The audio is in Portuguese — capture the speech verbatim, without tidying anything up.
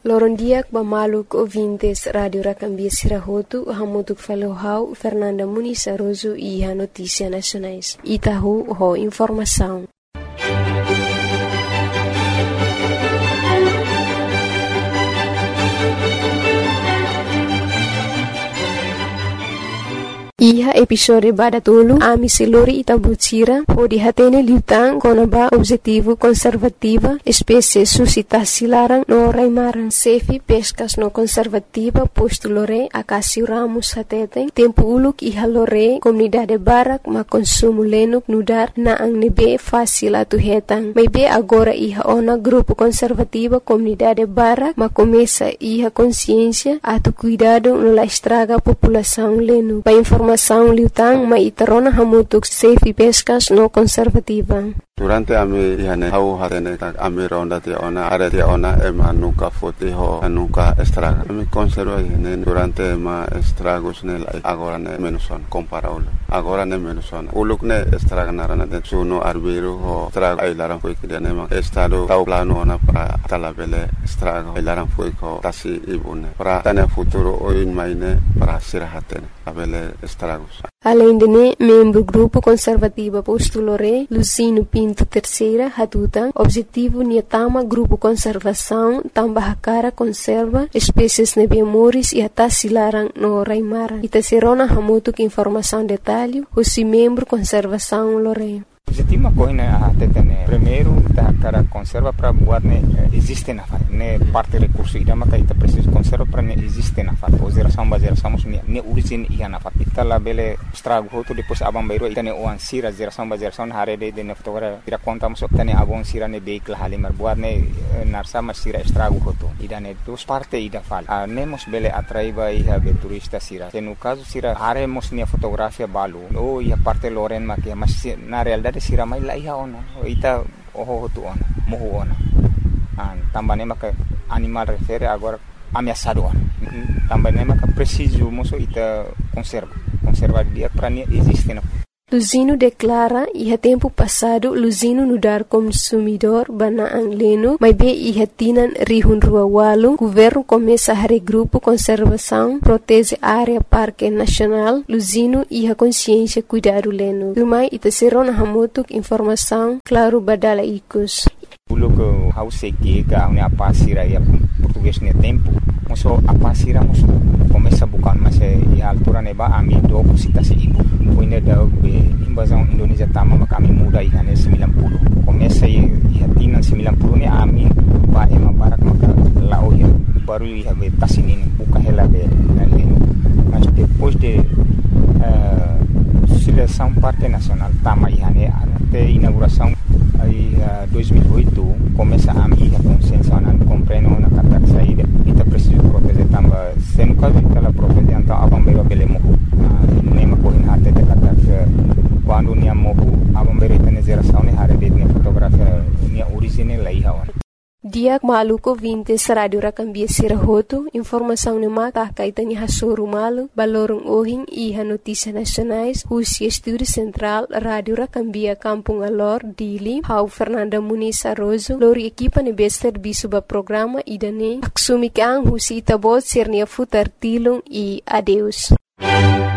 Loron diak bamaluk ouvintes Radio Racambia Sirahotu, hamutuk falohau Fernanda Muniz Aroso e a Notícia Nacionais. Itahu ho informação. Iha episode badatulu ami selori Itabutira ho dihatene liutang konaba objetivo conservativa espécie suscitasi larang no raimaran sefi pescas no conservativa posto lore akasi ramus hateteng tempo uluk iha lore comunidade barak ma consumo lenuk nudar na ang nebe fácil atu hetang maybe agora iha ona grupo conservativa comunidade barak ma começa iha consciência atu cuidado no la estraga população lenu pa informação liutang mai itarona hamutuk safe pescas no conservativa. Durante ami ihane hau hatene ami ronda ti ona are ti ona ema nuka foti ho nuka estraga. Ami conserva ihane durante ema estragos ne agora ne menuson comparable. Agora ne menuson. Uluk ne estraga narana de suno arbiro ho estraga ai laran foi kidane ma estado tau plano ona para talabele estraga ai laran foi ko tasi ibune. Para tane futuro oin maine para sirahatene abele estragos. Além de ne, membro grupo conservativa postulore Lucino Pinto Terceira Hatutan, objetivo niatama grupo conservação tambah cara conserva espécies nebemoris e atasilarang no raimara. Itaserona hamutuk informação detalhe, husi membro conservação lore. Objetivo correndo a tetene. Primeiro, da cara conserva para buat ne existe na fat. Ne parte recurso ida maka ita preciso conserva para ne existe na fat. O geração ba geração ne ne origin ia na fat. Ita la bele estrago hoto depois abang bairo ita ne oan sira geração ba geração hare de de ne fotogra ira conta mos ita ne abang sira ne vehicle halimar buat ne narsa mas sira estrago hoto. Ida ne dos parte ida fal. A nemos bele atraiba ia be turista sira. E no caso sira hare mos ne fotografia balu. O ia parte loren ma que mas na realidade sira mai la iha ona ita oho hotu ona mohu ona an tambane maka animal refere agora ameaçado ona tambane maka preciso moço ita conserva conserva dia para nem existe na Luzino declara iha tempo passado Luzino nudar consumidor banaang leno, mas be iha tinan rihun rua walu, governo começa a regrupo conservação, protege área parque nacional, Luzino iha consciência cuidado leno. Tumai ita serona hamutuk informação, claro badala ikus. Pulo que hau seki ka une apa sira ya português ne tempo, moço apa sira moço começa bukan mas e altura neba ami do cita se ibu. Poine da invasão Indonesia tama maka ami muda ihane sembilan puluh. Começa e hatinan sembilan puluh ne ami ba ema barak maka lao ya baru iha be tasinin buka hela be leno. Mas depois de uh, seleção parque nacional tama ihane até inauguração aí uh, dois mil e oito começa a minha consciência na compreendo na carta de saída e tá preciso proteger também se no caso ela proteger então a bombeira bele morro nem correndo até de carta quando nia morro a bombeira tem geração ne hare de fotografia nia original lá ia hora. Diak maluko vintes Radio Racambia Sirahotu, informação ne mata kaitan iha soru malu, balorong ohing iha notícias nacionais, husi estúdio central Radio Racambia Kampung Alor, Dili, hau Fernanda Muniz Aroso, lori equipa ne bester bisuba programa idane, aksumi kang husi itabot sernia futar tilung e adeus.